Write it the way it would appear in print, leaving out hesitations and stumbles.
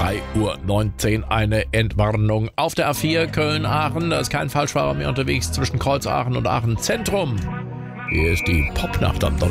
3:19 Uhr eine Entwarnung auf der A4 Köln-Aachen. Da ist kein Falschfahrer mehr unterwegs zwischen Kreuz Aachen und Aachen Zentrum. Hier ist die Popnacht am Donnerstag.